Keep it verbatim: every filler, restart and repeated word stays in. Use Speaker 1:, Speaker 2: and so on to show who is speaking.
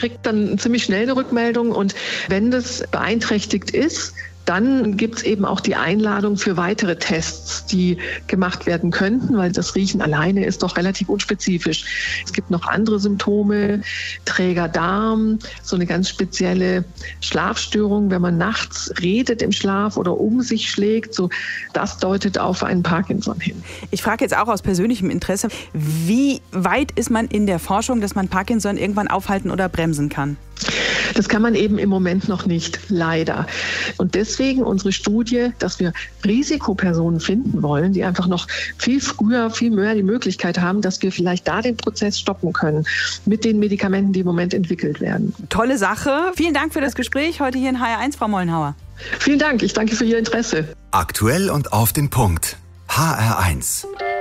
Speaker 1: kriegt dann ziemlich schnell eine Rückmeldung und wenn das beeinträchtigt ist, dann gibt es eben auch die Einladung für weitere Tests, die gemacht werden könnten, weil das Riechen alleine ist doch relativ unspezifisch. Es gibt noch andere Symptome, träger Darm, so eine ganz spezielle Schlafstörung, wenn man nachts redet im Schlaf oder um sich schlägt, so das deutet auf einen Parkinson hin.
Speaker 2: Ich frage jetzt auch aus persönlichem Interesse, wie weit ist man in der Forschung, dass man Parkinson irgendwann aufhalten oder bremsen kann?
Speaker 1: Das kann man eben im Moment noch nicht, leider. Und deswegen unsere Studie, dass wir Risikopersonen finden wollen, die einfach noch viel früher, viel mehr die Möglichkeit haben, dass wir vielleicht da den Prozess stoppen können mit den Medikamenten, die im Moment entwickelt werden.
Speaker 2: Tolle Sache. Vielen Dank für das Gespräch heute hier in H R eins, Frau Mollenhauer.
Speaker 1: Vielen Dank. Ich danke für Ihr Interesse.
Speaker 3: Aktuell und auf den Punkt. H R eins.